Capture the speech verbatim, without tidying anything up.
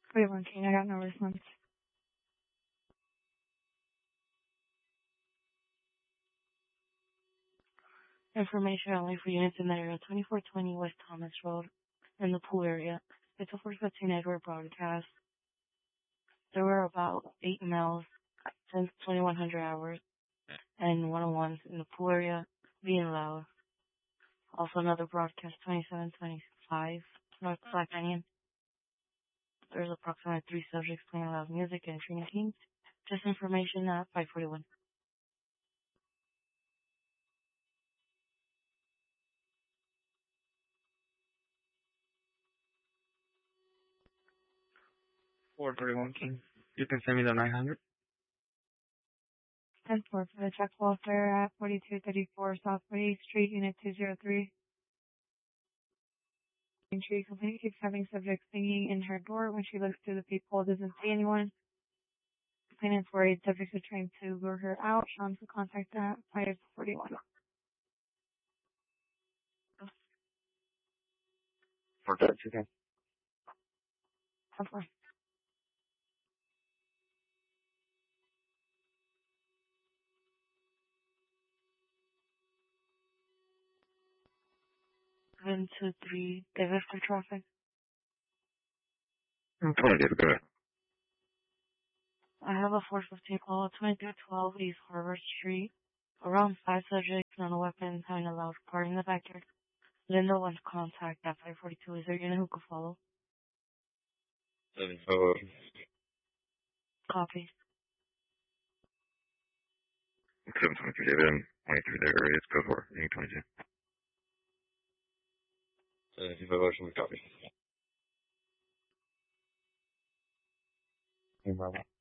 forty-one King, I got no response. Information only for units in the area. twenty-four twenty West Thomas Road in the pool area. It's a four fifteen network broadcast. There were about eight males since twenty-one hundred hours and one-on-ones in the pool area being loud. Also another broadcast, twenty-seven twenty-five North Black Canyon. There's approximately three subjects playing loud music and drinking. Just information at five forty-one. four thirty-one King. You can send me the nine hundred. ten four for the check welfare at forty-two thirty-four South forty-eighth Street, Unit two oh three. Tree complaint keeps having subjects singing in her door. When she looks through the peephole, doesn't see anyone. Complainant's worried subjects are trying to lure her out. Sean to contact at five forty-one. For that, you can. ten four. seven two three Davis for traffic. I'm trying to get good. I have a four fifteen call, twenty-three twelve East Harvard Street. Around five subjects, none weapons, having a loud party in the backyard. Linda wants contact at five forty-two. Is there anyone who could follow? Seven. Uh, Copy. seven twenty-three David and twenty-three there. It's code for eight twenty-two. seven two five Ocean, copy. Hey, Marvel.